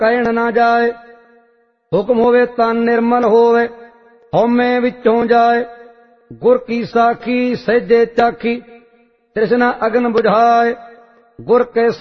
ਕਹਿਣ ਨਾ ਜਾਏ। ਹੁਕਮ ਹੋਵੇ ਤਨ ਨਿਰਮਲ ਹੋਵੇ, ਹਉਮੈ ਵਿੱਚੋਂ ਜਾਏ। ਗੁਰ ਕੀ ਸਾਖੀ ਸਹਿਜੇ ਚਾਖੀ, ਤ੍ਰਿਸ਼ਨਾ ਅਗਨ ਬੁਝਾਏ। ਗੁਰ ਕੇ